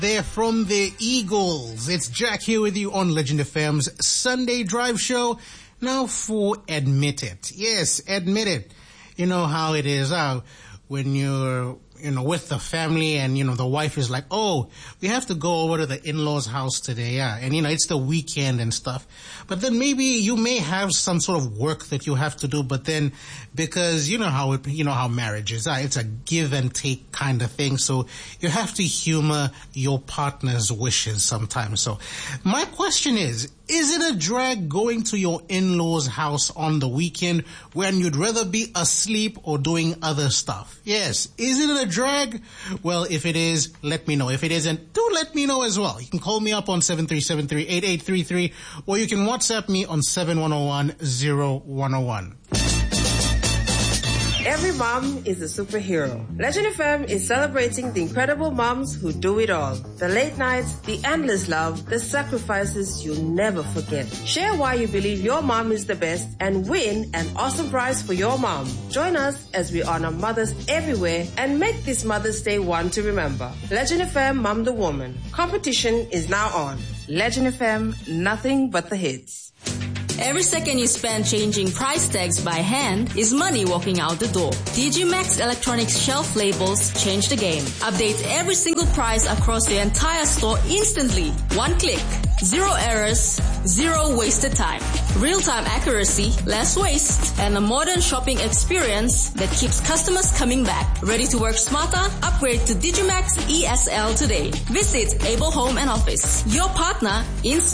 There from the Eagles. It's Jack here with you on Legend FM's Sunday Drive Show. Now for Admit It. Yes, admit it. You know how it is when you're, with the family and, the wife is like, oh, we have to go over to the in-laws' house today. Yeah. And, it's the weekend and stuff. But then maybe you may have some sort of work that you have to do, but then because how marriage is, it's a give and take kind of thing. So you have to humor your partner's wishes sometimes. So my question is it a drag going to your in-laws' house on the weekend when you'd rather be asleep or doing other stuff? Yes. Is it a drag? Well, if it is, let me know. If it isn't, do let me know as well. You can call me up on 7373-8833 or you can WhatsApp me on 7101-0101. Every mom is a superhero. Legend FM is celebrating the incredible moms who do it all. The late nights, the endless love, the sacrifices you'll never forget. Share why you believe your mom is the best and win an awesome prize for your mom. Join us as we honor mothers everywhere and make this Mother's Day one to remember. Legend FM Mom the Woman. Competition is now on. Legend FM, nothing but the hits. Every second you spend changing price tags by hand is money walking out the door. DigiMax Electronics shelf labels change the game. Update every single price across the entire store instantly. One click. Zero errors, zero wasted time. Real-time accuracy, less waste, and a modern shopping experience that keeps customers coming back. Ready to work smarter? Upgrade to DigiMax ESL today. Visit Able Home and Office, your partner in